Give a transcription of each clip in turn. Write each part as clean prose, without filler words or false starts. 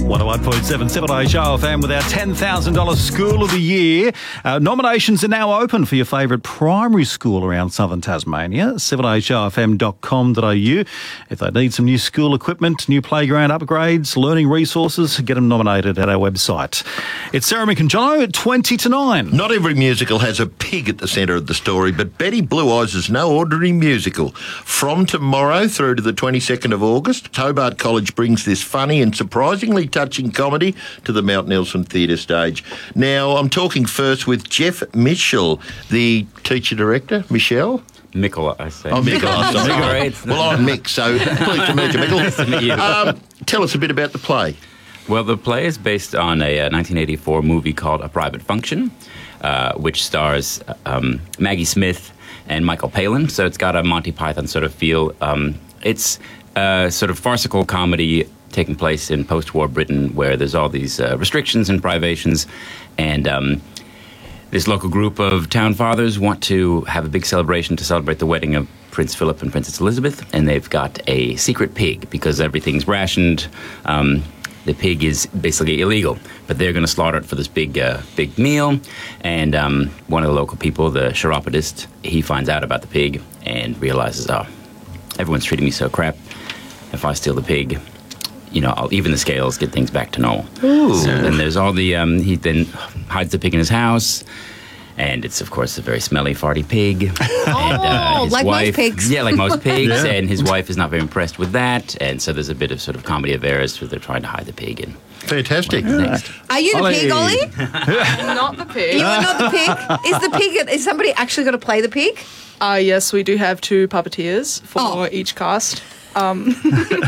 101.7 7 Show FM with our $10,000 School of the Year. Nominations are now open for your favourite primary school around southern Tasmania. 7ashowfm.com.au. If they need some new school equipment, new playground upgrades, learning resources, get them nominated at our website. It's Sarah Mick and Jono at 20 to 9. Not every musical has a pig at the centre of the story, but Betty Blue Eyes is no ordinary musical. From tomorrow through to the 22nd of August, Hobart College brings this funny and surprisingly touching comedy to the Mount Nelson Theatre stage. Now, I'm talking first with Jeff Mitchell, the teacher-director. Michelle? Mickle, I say. Oh, Mickle. Sorry. Well, I'm Mick, so pleased to meet you, Mickle. Nice to meet you. Tell us a bit about the play. Well, the play is based on a 1984 movie called A Private Function, which stars Maggie Smith and Michael Palin. So it's got a Monty Python sort of feel. It's a sort of farcical comedy taking place in post-war Britain, where there's all these restrictions and privations, and this local group of town fathers want to have a big celebration to celebrate the wedding of Prince Philip and Princess Elizabeth, and they've got a secret pig because everything's rationed. The pig is basically illegal, but they're going to slaughter it for this big meal. And one of the local people, the chiropodist, he finds out about the pig and realizes, oh, everyone's treating me so crap. If I steal the pig, I'll even the scales, get things back to normal. Ooh. So then there's all the, he then hides the pig in his house, and it's, of course, a very smelly, farty pig. His like wife, most pigs. Yeah, like most pigs, Yeah. and his wife is not very impressed with that, and so there's a bit of sort of comedy of errors where they're trying to hide the pig. And Fantastic. next. Are you the Ollie. pig, Ollie? Not the pig. You are not the pig? Is somebody actually going to play the pig? Yes, we do have two puppeteers for each cast. One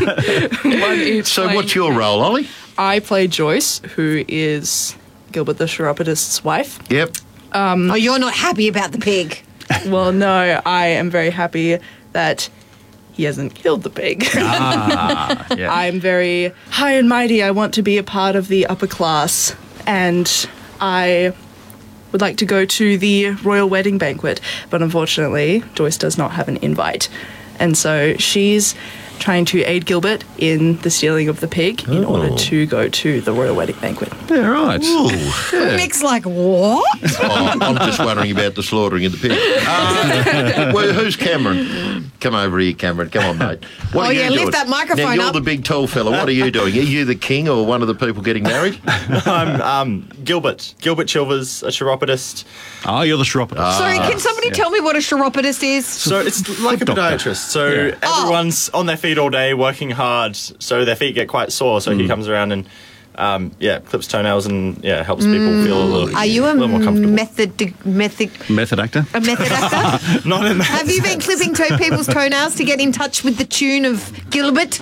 each. So playing- what's your role, Ollie? I play Joyce, who is Gilbert the chiropodist's wife. Yep. Oh, you're not happy about the pig. Well, no, I am very happy that he hasn't killed the pig. Yeah. I'm very high and mighty. I want to be a part of the upper class, and I would like to go to the royal wedding banquet, but unfortunately, Joyce does not have an invite. And so she's trying to aid Gilbert in the stealing of the pig in order to go to the royal wedding banquet. Yeah, right. Ooh. Mick's like, what? Oh, I'm just wondering about the slaughtering of the pig. Well, who's Cameron? Come over here, Cameron. Come on, mate. What Oh, are you yeah, doing? lift that microphone now, you're up. the big tall fella. What are you doing? Are you the king or one of the people getting married? I'm Gilbert Chilvers, a chiropodist. Oh, you're the chiropodist. Sorry, can somebody tell me what a chiropodist is? So it's like a doctor. podiatrist. So everyone's on their feet all day working hard, so their feet get quite sore. So he comes around and clips toenails and helps people feel a little. Are you a little more comfortable. Method actor? a method actor? Not in that. Have you been clipping people's toenails to get in touch with the tune of Gilbert?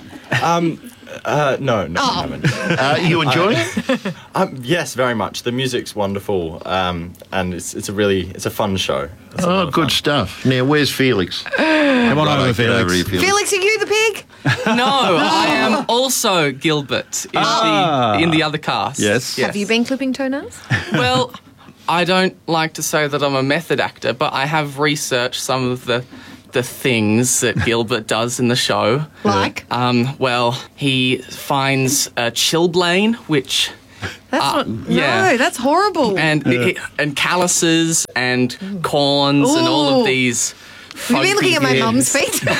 No, I haven't. Are you enjoying it? Yes, very much. The music's wonderful, and it's a fun show. It's a lot Oh, of good fun. stuff. Now, where's Felix? Come on over, Get Felix. over here, Felix. Felix, are you the pig? No, I am also Gilbert in the other cast. Yes. Have you been clipping toenails? Well, I don't like to say that I'm a method actor, but I have researched some of the things that Gilbert does in the show. Like? Well, he finds chilblain, which That's yeah. No, that's horrible. and calluses and corns and all Ooh. of these. Have you been looking at my funky mum's things. feet?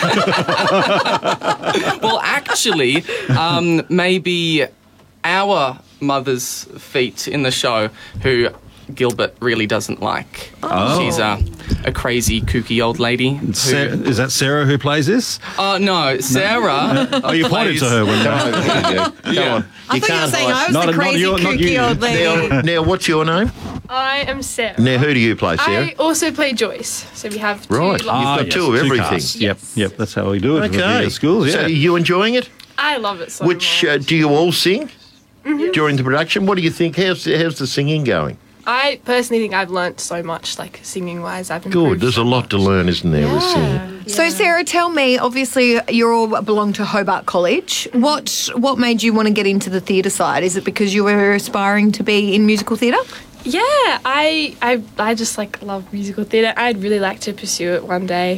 Well, actually, maybe our mother's feet in the show, who Gilbert really doesn't like. Oh. She's a crazy, kooky old lady. Is that Sarah who plays this? No, Sarah. Oh, you pointed to her when Come over here, you. Come on. I thought you were saying I was Not- the not crazy, you, not kooky you. old lady. Now, what's your name? I am Sarah. Now, who do you play, Sarah? I also play Joyce, so we have two. Right. lots. You've got two of everything. casts. Yep, that's how we do it with Okay. the schools, yeah. So, are you enjoying it? I love it so Which much. do you all sing during the production? What do you think? How's the singing going? I personally think I've learnt so much, like singing-wise. I've Good. improved. There's a lot to learn, isn't there, with singing? So, Sarah, tell me, obviously you all belong to Hobart College. What made you want to get into the theatre side? Is it because you were aspiring to be in musical theatre? Yeah, I just love musical theatre. I'd really like to pursue it one day.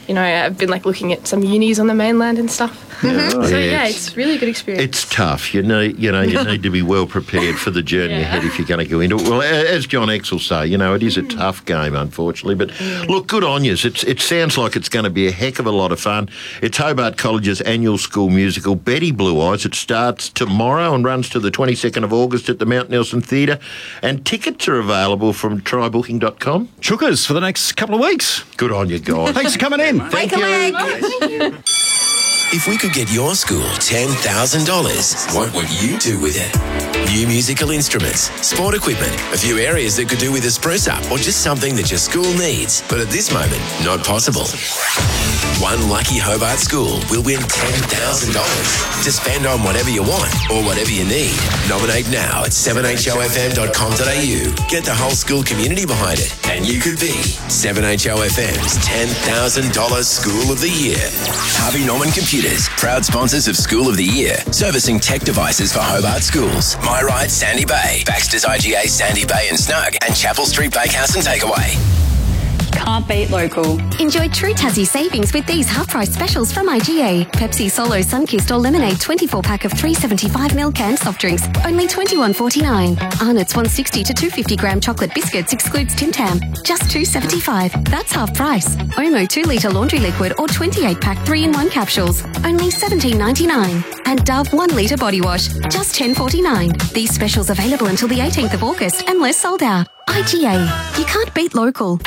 I've been like looking at some unis on the mainland and stuff. Oh, So yeah, it's really a good experience. It's tough. You need to be well prepared for the journey ahead if you're going to go into it. Well, as John X will say, it is a tough game, unfortunately. But look, good on you. It sounds like it's going to be a heck of a lot of fun. It's Hobart College's annual school musical, Betty Blue Eyes. It starts tomorrow and runs to the 22nd of August at the Mount Nelson Theatre. And tickets are available from trybooking.com. Chookers for the next couple of weeks. Good on you, guys. Thanks for coming in. Thank you. If we could get your school $10,000, what would you do with it? New musical instruments, sport equipment, a few areas that could do with a spruce up, or just something that your school needs. But at this moment, not possible. One lucky Hobart school will win $10,000 to spend on whatever you want or whatever you need. Nominate now at 7hofm.com.au. Get the whole school community behind it, and you could be 7HOFM's $10,000 School of the Year. Harvey Norman Computers, proud sponsors of School of the Year, servicing tech devices for Hobart schools. My Ride, Sandy Bay, Baxter's IGA, Sandy Bay and Snug, and Chapel Street Bakehouse and Takeaway. Can't beat local. Enjoy true Tassie savings with these half-price specials from IGA. Pepsi Solo Sunkist or Lemonade 24-pack of 375ml canned soft drinks, only $21.49. Arnott's 160 to 250-gram chocolate biscuits excludes Tim Tam, just $2.75. That's half price. Omo 2-litre laundry liquid or 28-pack 3-in-1 capsules, only $17.99. And Dove 1-litre body wash, just $10.49. These specials available until the 18th of August unless sold out. IGA. You can't beat local.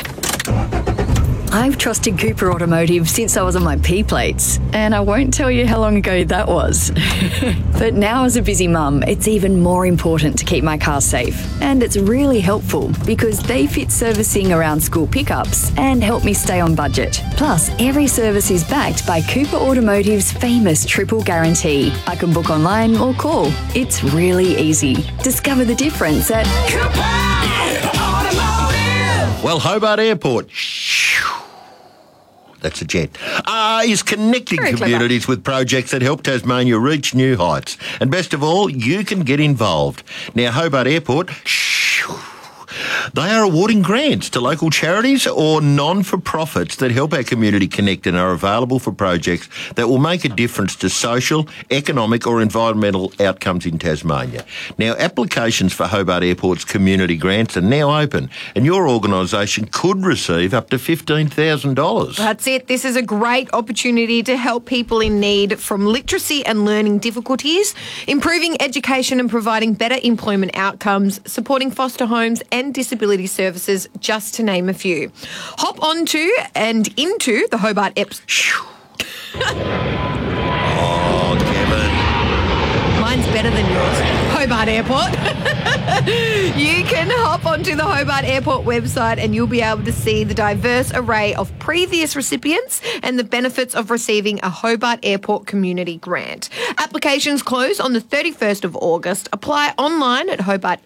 I've trusted Cooper Automotive since I was on my P-plates, and I won't tell you how long ago that was. But now as a busy mum, it's even more important to keep my car safe. And it's really helpful because they fit servicing around school pickups and help me stay on budget. Plus, every service is backed by Cooper Automotive's famous triple guarantee. I can book online or call. It's really easy. Discover the difference at Cooper Automotive. Well, Hobart Airport. That's a jet. Is connecting communities with projects that help Tasmania reach new heights. And best of all, you can get involved. Now, Hobart Airport, they are awarding grants to local charities or non-for-profits that help our community connect and are available for projects that will make a difference to social, economic or environmental outcomes in Tasmania. Now, applications for Hobart Airport's community grants are now open and your organisation could receive up to $15,000. That's it. This is a great opportunity to help people in need from literacy and learning difficulties, improving education and providing better employment outcomes, supporting foster homes and disability services, just to name a few. Hop onto and into the Hobart Eps. Oh, Kevin. Mine's better than yours. Hobart Airport. You can hop onto the Hobart Airport website and you'll be able to see the diverse array of previous recipients and the benefits of receiving a Hobart Airport community grant. Applications close on the 31st of August. Apply online at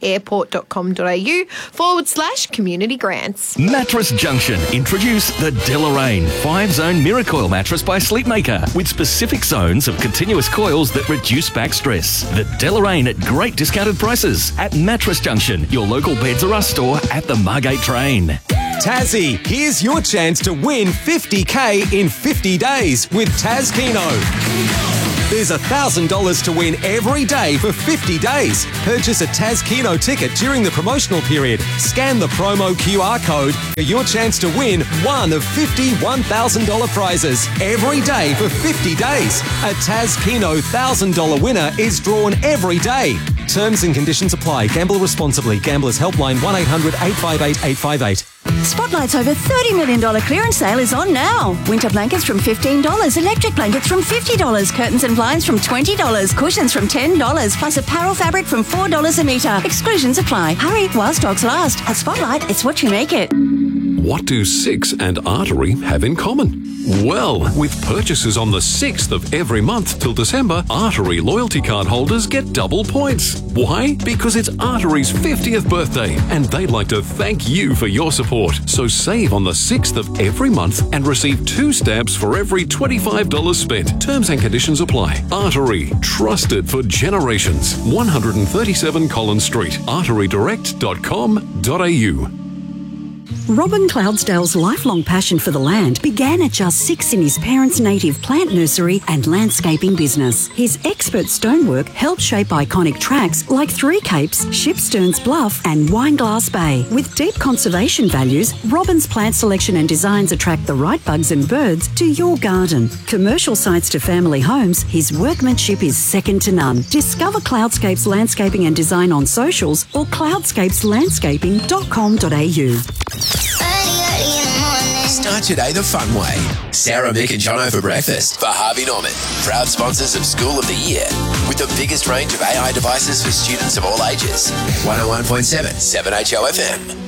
hobartairport.com.au/community grants. Mattress Junction introduce the Deloraine 5-zone Miracoil mattress by Sleepmaker with specific zones of continuous coils that reduce back stress. The Deloraine at great discounted prices at Mattress Junction, your local Beds R Us store at the Margate train. Tassie, here's your chance to win $50K in 50 days with Tas Keno. There's $1,000 to win every day for 50 days. Purchase a Tas Keno ticket during the promotional period. Scan the promo QR code for your chance to win one of 50 $1,000 prizes every day for 50 days. A Tas Keno $1,000 winner is drawn every day. Terms and conditions apply. Gamble responsibly. Gamblers Helpline 1-800-858-858. Spotlight's over $30 million clearance sale is on now. Winter blankets from $15, electric blankets from $50, curtains and blinds from $20, cushions from $10, plus apparel fabric from $4 a metre. Exclusions apply. Hurry while stocks last. At Spotlight, it's what you make it. What do Six and Artery have in common? Well, with purchases on the 6th of every month till December, Artery loyalty card holders get double points. Why? Because it's Artery's 50th birthday and they'd like to thank you for your support. So save on the 6th of every month and receive 2 stamps for every $25 spent. Terms and conditions apply. Artery, trusted for generations. 137 Collins Street, arterydirect.com.au. Robin Cloudsdale's lifelong passion for the land began at just 6 in his parents' native plant nursery and landscaping business. His expert stonework helped shape iconic tracks like Three Capes, Shipsterns Bluff and Wineglass Bay. With deep conservation values, Robin's plant selection and designs attract the right bugs and birds to your garden. Commercial sites to family homes, his workmanship is second to none. Discover Cloudscapes Landscaping and Design on socials or cloudscapeslandscaping.com.au. Start your day the fun way. Sarah, Mick and Jono for breakfast for Harvey Norman. Proud sponsors of School of the Year with the biggest range of AI devices for students of all ages. 101.7 7HO FM.